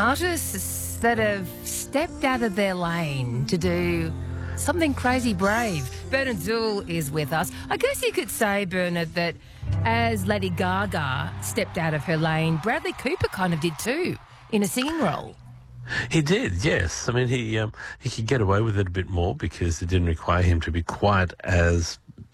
artists that have stepped out of their lane to do something crazy brave. Bernard Zool is with us. I guess you could say, Bernard, that as Lady Gaga stepped out of her lane, Bradley Cooper kind of did too, in a singing role. He did, yes. I mean, he could get away with it a bit more because it didn't require him to be quite as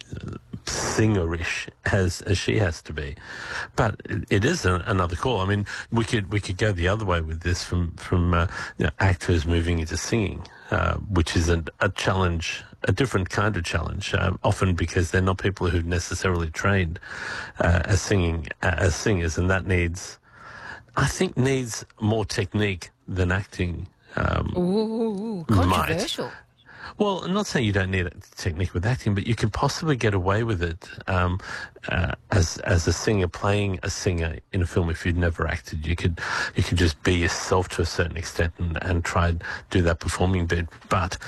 singerish as she has to be. But it is another call. I mean, we could go the other way with this from actors moving into singing, which is a challenge, a different kind of challenge, often because they're not people who've necessarily trained as singers, and that needs more technique than acting. Controversial. Might. Well, I'm not saying you don't need a technique with acting, but you can possibly get away with it as a singer playing a singer in a film if you'd never acted. You could just be yourself to a certain extent and try and do that performing bit. But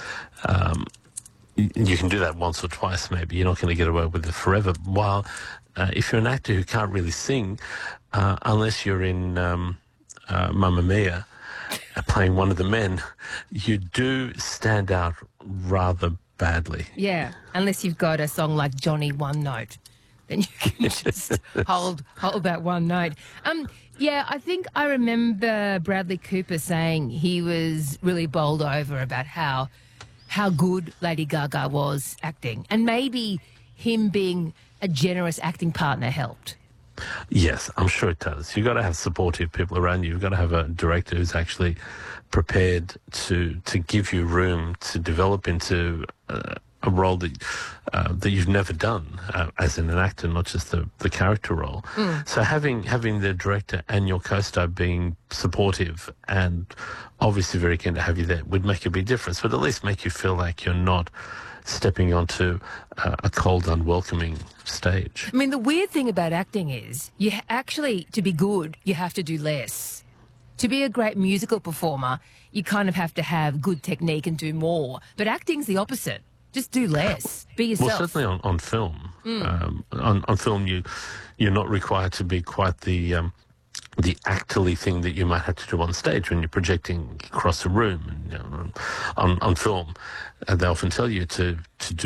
you can do that once or twice maybe. You're not going to get away with it forever. While if you're an actor who can't really sing, unless you're in Mamma Mia, playing one of the men, you do stand out rather badly. Yeah, unless you've got a song like Johnny One Note, then you can just hold that one note. Yeah, I think I remember Bradley Cooper saying he was really bowled over about how good Lady Gaga was acting, and maybe him being a generous acting partner helped. Yes, I'm sure it does. You've got to have supportive people around you. You've got to have a director who's actually prepared to give you room to develop into a role that you've never done as an actor, not just the character role. So having the director and your co-star being supportive and obviously very keen to have you there would make a big difference, but at least make you feel like you're not stepping onto a cold, unwelcoming stage. I mean, the weird thing about acting is to be good, you have to do less. To be a great musical performer, you kind of have to have good technique and do more. But acting's the opposite. Just do less. Be yourself. Well, certainly on film. On film, you're not required to be quite the actorly thing that you might have to do on stage when you're projecting across a room. And, on film, they often tell you to do